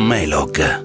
Melog.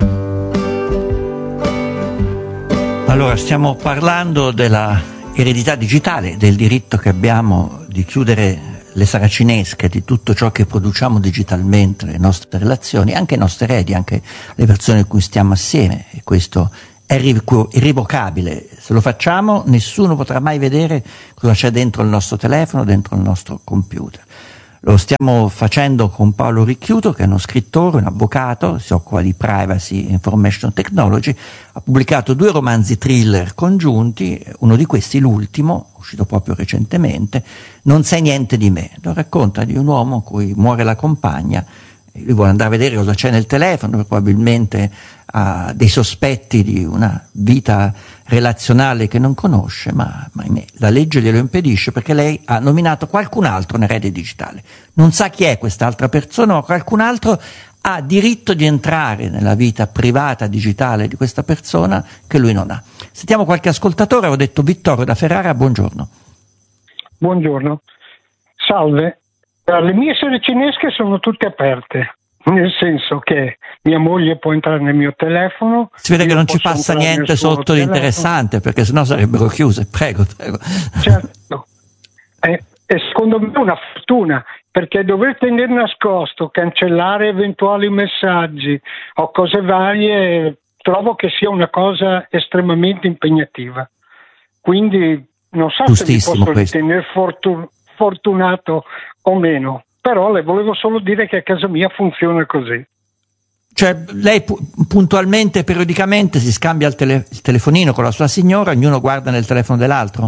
Allora, stiamo parlando della eredità digitale, del diritto che abbiamo di chiudere le saracinesche di tutto ciò che produciamo digitalmente, le nostre relazioni, anche i nostri eredi, anche le persone con cui stiamo assieme, e questo è irrevocabile. Se lo facciamo, nessuno potrà mai vedere cosa c'è dentro il nostro telefono, dentro il nostro computer. Lo stiamo facendo con Paolo Ricchiuto, che è uno scrittore, un avvocato, si occupa di privacy e information technology, ha pubblicato 2 romanzi thriller congiunti, uno di questi, l'ultimo, uscito proprio recentemente, Non sai niente di me. Lo racconta di un uomo a cui muore la compagna, lui vuole andare a vedere cosa c'è nel telefono, probabilmente ha dei sospetti di una vita relazionale che non conosce, ma ahimè, la legge glielo impedisce, perché lei ha nominato qualcun altro un erede digitale. Non sa chi è quest'altra persona, ma qualcun altro ha diritto di entrare nella vita privata digitale di questa persona che lui non ha. Sentiamo qualche ascoltatore. Ho detto Vittorio da Ferrara, buongiorno. Buongiorno, salve. Le mie saracinesche sono tutte aperte, nel senso che mia moglie può entrare nel mio telefono. Si vede che non ci passa niente sotto di interessante, perché sennò sarebbero chiuse. Prego. Certo, e secondo me è una fortuna, perché dover tenere nascosto, cancellare eventuali messaggi o cose varie, trovo che sia una cosa estremamente impegnativa. Quindi non so se mi posso ritenere fortunato o meno, però le volevo solo dire che a casa mia funziona così. Cioè lei puntualmente, periodicamente si scambia il telefonino con la sua signora, ognuno guarda nel telefono dell'altro?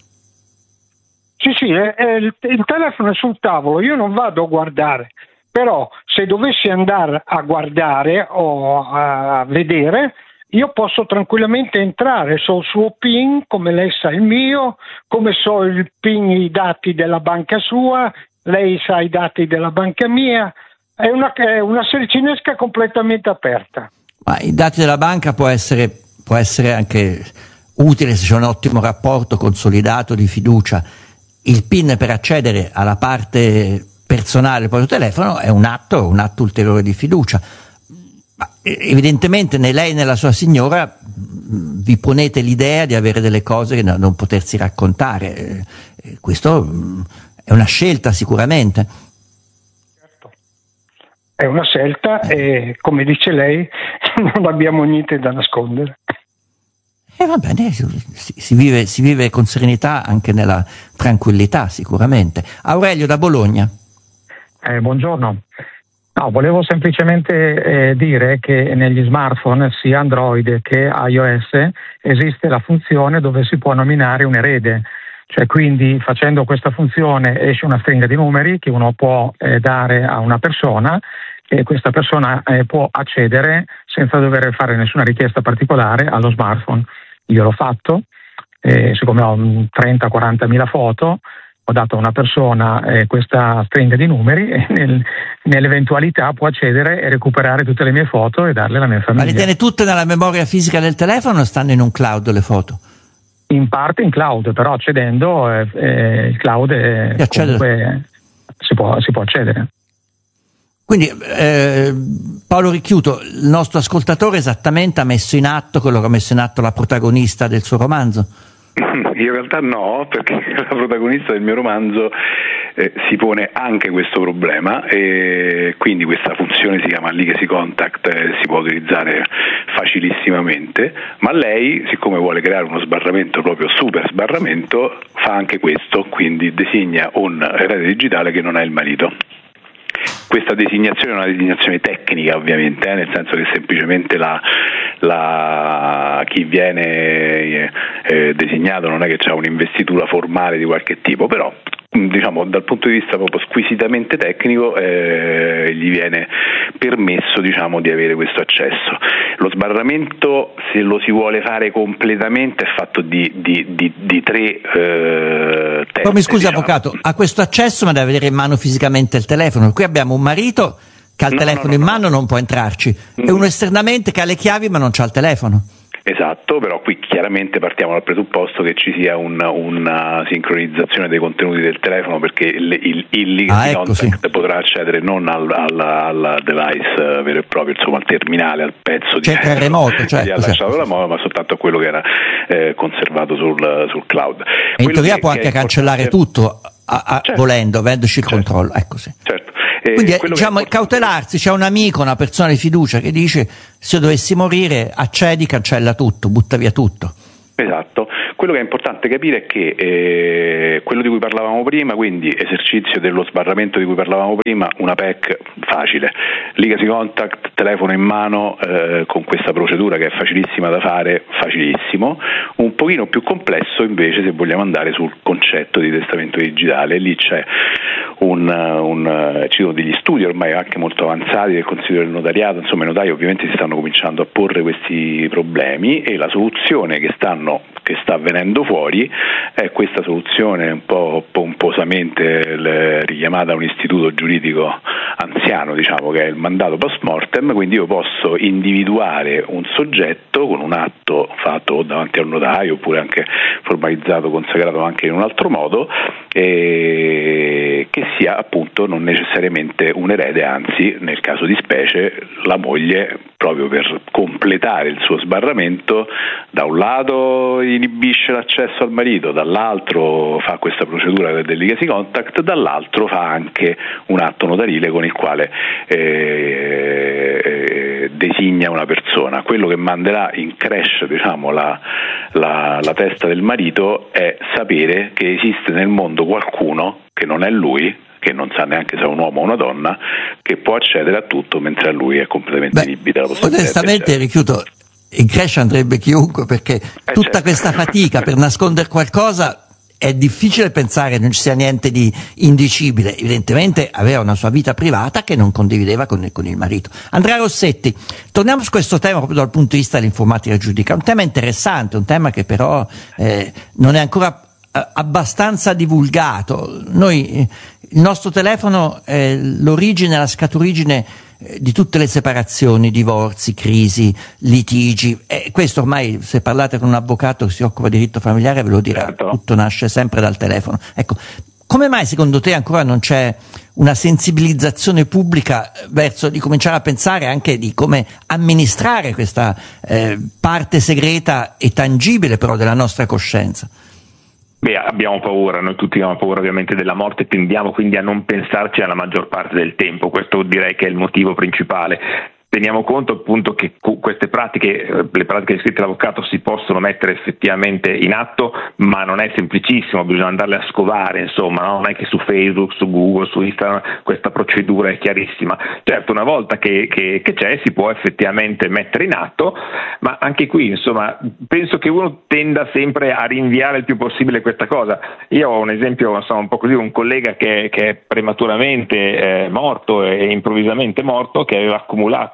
Sì, il telefono è sul tavolo, io non vado a guardare, però se dovessi andare a guardare o a vedere, io posso tranquillamente entrare, so il suo PIN, come lei sa il mio, come so il PIN, i dati della banca sua, lei sa i dati della banca mia, è una saracinesca completamente aperta. Ma i dati della banca può essere anche utile se c'è un ottimo rapporto consolidato di fiducia. Il PIN per accedere alla parte personale del proprio telefono è un atto ulteriore di fiducia. Ma evidentemente né lei né la sua signora vi ponete l'idea di avere delle cose che non potersi raccontare. Questo è una scelta sicuramente. Certo, è una scelta e come dice lei non abbiamo niente da nascondere. E va bene, si vive con serenità anche nella tranquillità sicuramente. Aurelio da Bologna. Buongiorno. No, volevo semplicemente dire che negli smartphone, sia Android che iOS, esiste la funzione dove si può nominare un erede. Cioè, quindi facendo questa funzione esce una stringa di numeri che uno può dare a una persona, e questa persona può accedere senza dover fare nessuna richiesta particolare allo smartphone. Io l'ho fatto, siccome ho 30-40 mila foto, ho dato a una persona questa stringa di numeri e nell'eventualità può accedere e recuperare tutte le mie foto e darle alla mia famiglia. Ma le tiene tutte nella memoria fisica del telefono o stanno in un cloud le foto? In parte in cloud, però accedendo il cloud comunque si può accedere. Quindi Paolo Ricchiuto, il nostro ascoltatore esattamente ha messo in atto quello che ha messo in atto la protagonista del suo romanzo? In realtà no, perché la protagonista del mio romanzo si pone anche questo problema, e quindi questa funzione si chiama Legacy Contact, si può utilizzare facilissimamente, ma lei, siccome vuole creare uno sbarramento, proprio super sbarramento, fa anche questo, quindi designa un erede digitale che non è il marito. Questa designazione è una designazione tecnica, ovviamente, nel senso che semplicemente chi viene designato non è che c'ha un'investitura formale di qualche tipo, però diciamo dal punto di vista proprio squisitamente tecnico gli viene permesso, diciamo, di avere questo accesso. Lo sbarramento, se lo si vuole fare completamente, è fatto di 3 teste. Mi scusi, diciamo. Avvocato, ha questo accesso ma deve avere in mano fisicamente il telefono. Qui abbiamo un marito che ha il telefono in mano, non può entrarci, e uno esternamente che ha le chiavi ma non c'ha il telefono. Esatto, però qui chiaramente partiamo dal presupposto che ci sia una sincronizzazione dei contenuti del telefono, perché il legacy contact potrà accedere non al device vero e proprio, insomma al terminale, al pezzo di remoto, che ha lasciato la moda, ma soltanto a quello che era conservato sul cloud. E in teoria può anche cancellare tutto certo, volendo, avendoci il controllo. Ecco, sì. Certo. Quindi diciamo cautelarsi, c'è un amico, una persona di fiducia che dice: se io dovessi morire, accedi, cancella tutto, butta via tutto. Esatto, quello che è importante capire è che quello di cui parlavamo prima, quindi esercizio dello sbarramento di cui parlavamo prima, una PEC facile, legacy contact, telefono in mano, con questa procedura che è facilissima da fare, facilissimo. Un pochino più complesso invece se vogliamo andare sul concetto di testamento digitale. Lì c'è ci sono degli studi ormai anche molto avanzati del Consiglio del Notariato, insomma i notai ovviamente si stanno cominciando a porre questi problemi, e la soluzione che sta venendo fuori è questa soluzione un po' pomposamente richiamata un istituto giuridico anziano, diciamo, che è il mandato post mortem. Quindi io posso individuare un soggetto con un atto fatto davanti a un notaio, oppure anche formalizzato, consacrato anche in un altro modo, che sia appunto non necessariamente un erede, anzi nel caso di specie la moglie, proprio per completare il suo sbarramento, da un lato inibisce l'accesso al marito, dall'altro fa questa procedura del legacy contact, dall'altro fa anche un atto notarile con il quale designa una persona. Quello che manderà in crash, diciamo, la testa del marito è sapere che esiste nel mondo qualcuno che non è lui, che non sa neanche se è un uomo o una donna, che può accedere a tutto mentre a lui è completamente inibita la possibilità. Onestamente, rifiuto, in crash andrebbe chiunque, perché tutta questa fatica per nascondere qualcosa, è difficile pensare non ci sia niente di indicibile. Evidentemente aveva una sua vita privata che non condivideva con il marito. Andrea Rossetti, torniamo su questo tema proprio dal punto di vista dell'informatica giuridica, un tema interessante, un tema che però non è ancora abbastanza divulgato. Il nostro telefono è l'origine, la scaturigine di tutte le separazioni, divorzi, crisi, litigi, e questo ormai, se parlate con un avvocato che si occupa di diritto familiare, ve lo dirà. Certo. Tutto nasce sempre dal telefono. Ecco, come mai secondo te ancora non c'è una sensibilizzazione pubblica verso di cominciare a pensare anche di come amministrare questa parte segreta e tangibile però della nostra coscienza? Beh, abbiamo paura, noi tutti abbiamo paura ovviamente della morte, tendiamo quindi a non pensarci alla maggior parte del tempo, questo direi che è il motivo principale. Teniamo conto appunto che queste pratiche, le pratiche descritte dall'avvocato, si possono mettere effettivamente in atto, ma non è semplicissimo, bisogna andarle a scovare, insomma, no? Non è che su Facebook, su Google, su Instagram questa procedura è chiarissima. Certo, una volta che c'è, si può effettivamente mettere in atto, ma anche qui, insomma, penso che uno tenda sempre a rinviare il più possibile questa cosa. Io ho un esempio, insomma, un po' così, un collega che è prematuramente morto e improvvisamente morto, che aveva accumulato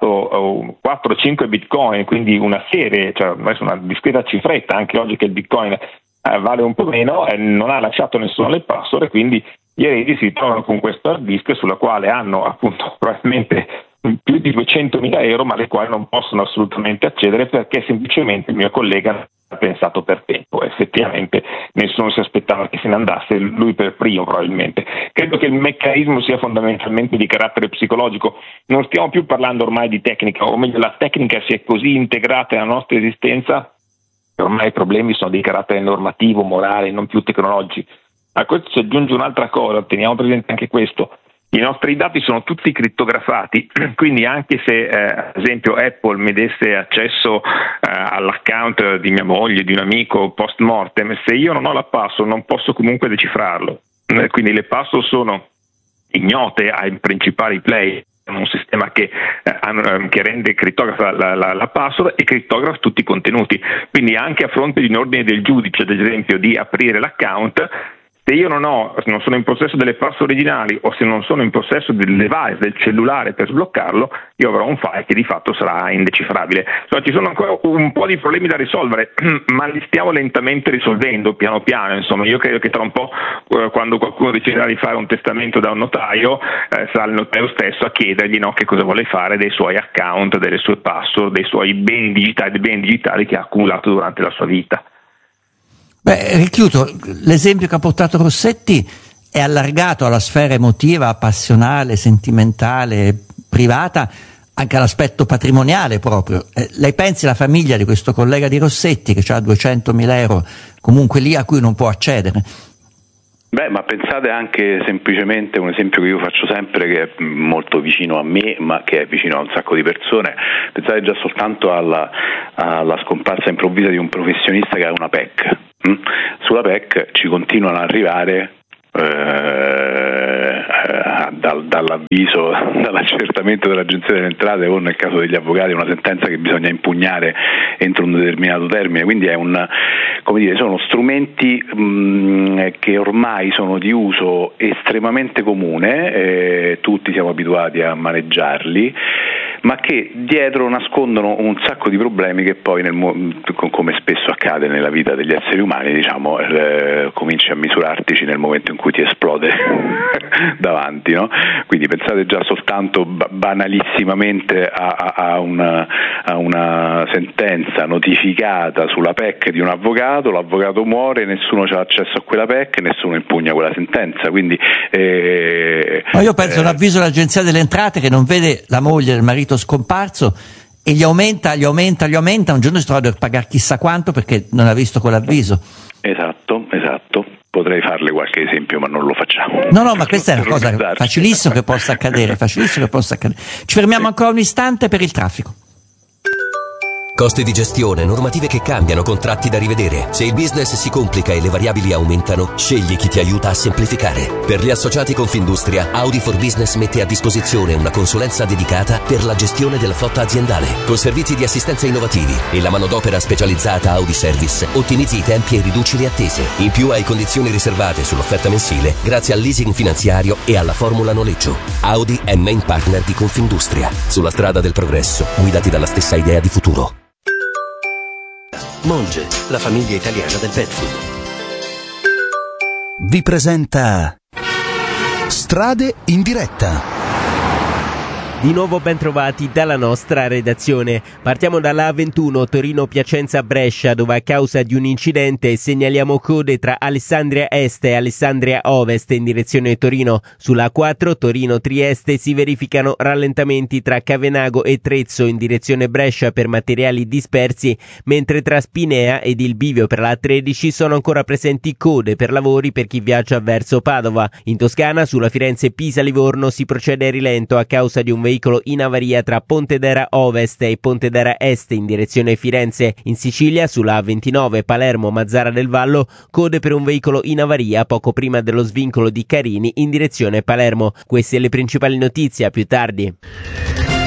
4-5 bitcoin, quindi una serie, cioè adesso una discreta cifretta, anche oggi che il bitcoin vale un po' meno, non ha lasciato nessuno le password, e quindi gli eredi si trovano con questo hard disk sulla quale hanno appunto probabilmente più di 200.000 euro, ma alle quali non possono assolutamente accedere perché semplicemente il mio collega ha pensato per tempo. Effettivamente nessuno si aspettava che se ne andasse, lui per primo probabilmente. Credo che il meccanismo sia fondamentalmente di carattere psicologico. Non stiamo più parlando ormai di tecnica, o meglio la tecnica si è così integrata nella nostra esistenza che ormai i problemi sono di carattere normativo, morale, non più tecnologici. A questo si aggiunge un'altra cosa, teniamo presente anche questo. I nostri dati sono tutti crittografati, quindi anche se ad esempio Apple mi desse accesso all'account di mia moglie, di un amico post mortem, se io non ho la password non posso comunque decifrarlo. Quindi le password sono ignote ai principali player, un sistema che rende crittografa la password e crittografa tutti i contenuti. Quindi anche a fronte di un ordine del giudice, ad esempio, di aprire l'account, Se io non sono in possesso delle password originali, o se non sono in possesso del device, del cellulare per sbloccarlo, io avrò un file che di fatto sarà indecifrabile. Ci sono ancora un po' di problemi da risolvere, ma li stiamo lentamente risolvendo piano piano. Insomma, io credo che tra un po', quando qualcuno deciderà di fare un testamento da un notaio, sarà il notaio stesso a chiedergli che cosa vuole fare dei suoi account, delle sue password, dei suoi beni digitali che ha accumulato durante la sua vita. Richiudo, l'esempio che ha portato Rossetti è allargato alla sfera emotiva, passionale, sentimentale, privata, anche all'aspetto patrimoniale proprio. Lei pensi alla famiglia di questo collega di Rossetti che ha 200.000 euro comunque lì a cui non può accedere? Ma pensate anche semplicemente, un esempio che io faccio sempre, che è molto vicino a me, ma che è vicino a un sacco di persone. Pensate già soltanto alla scomparsa improvvisa di un professionista che ha una PEC. Sulla PEC ci continuano ad arrivare dall'avviso, dall'accertamento dell'Agenzia delle Entrate, o nel caso degli avvocati una sentenza che bisogna impugnare entro un determinato termine. Quindi sono strumenti che ormai sono di uso estremamente comune, tutti siamo abituati a maneggiarli, ma che dietro nascondono un sacco di problemi che poi, come spesso accade nella vita degli esseri umani, cominci a misurartici nel momento in cui ti esplode davanti, no? Quindi pensate già soltanto banalissimamente a una sentenza notificata sulla PEC di un avvocato, l'avvocato muore, nessuno ha accesso a quella PEC, nessuno impugna quella sentenza. Quindi ma io penso all'avviso dell'Agenzia delle Entrate che non vede la moglie del marito scomparso e gli aumenta, un giorno si trova a dover pagare chissà quanto perché non ha visto quell'avviso. Esatto, potrei farle qualche esempio, ma non lo facciamo. No, ma questa è una cosa facilissima che possa accadere. Ci fermiamo ancora un istante per il traffico. Costi di gestione, normative che cambiano, contratti da rivedere. Se il business si complica e le variabili aumentano, scegli chi ti aiuta a semplificare. Per gli associati Confindustria, Audi for Business mette a disposizione una consulenza dedicata per la gestione della flotta aziendale. Con servizi di assistenza innovativi e la manodopera specializzata Audi Service, ottimizzi i tempi e riduci le attese. In più hai condizioni riservate sull'offerta mensile grazie al leasing finanziario e alla formula noleggio. Audi è main partner di Confindustria. Sulla strada del progresso, guidati dalla stessa idea di futuro. Monge, la famiglia italiana del pet food, vi presenta Strade in diretta. Di nuovo ben trovati dalla nostra redazione. Partiamo dalla A21 Torino-Piacenza-Brescia, dove a causa di un incidente segnaliamo code tra Alessandria Est e Alessandria Ovest in direzione Torino. Sulla A4 Torino-Trieste si verificano rallentamenti tra Cavenago e Trezzo in direzione Brescia per materiali dispersi, mentre tra Spinea ed il bivio per la A13 sono ancora presenti code per lavori per chi viaggia verso Padova. In Toscana, sulla Firenze-Pisa-Livorno si procede a rilento a causa di un veicolo in avaria tra Pontedera Ovest e Pontedera Est in direzione Firenze. In Sicilia, sulla A29 Palermo-Mazzara del Vallo, code per un veicolo in avaria poco prima dello svincolo di Carini in direzione Palermo. Queste le principali notizie, a più tardi.